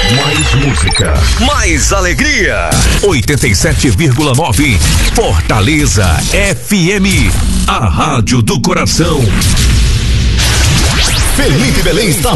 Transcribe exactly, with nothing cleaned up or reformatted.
Mais música, mais alegria. oitenta e sete vírgula nove Fortaleza F M, a rádio do coração. Felipe Belém está